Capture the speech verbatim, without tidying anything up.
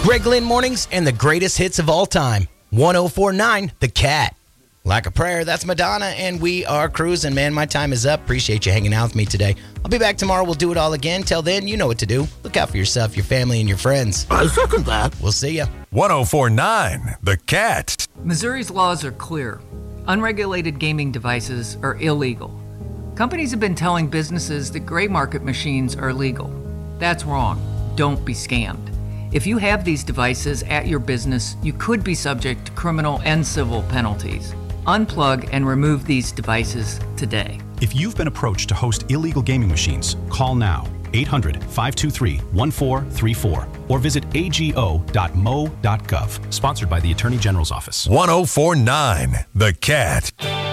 Greg Lynn Mornings and the greatest hits of all time. one oh four point nine The Cat. Like a prayer, that's Madonna, and we are cruising. Man, my time is up. Appreciate you hanging out with me today. I'll be back tomorrow. We'll do it all again. Till then, you know what to do. Look out for yourself, your family, and your friends. I second that. We'll see ya. one oh four point nine The Cat. Missouri's laws are clear. Unregulated gaming devices are illegal. Companies have been telling businesses that gray market machines are legal. That's wrong. Don't be scammed. If you have these devices at your business, you could be subject to criminal and civil penalties. Unplug and remove these devices today. If you've been approached to host illegal gaming machines, call now, eight hundred, five two three, one four three four, or visit a g o dot m o dot gov. Sponsored by the Attorney General's Office. one oh four point nine The Cat.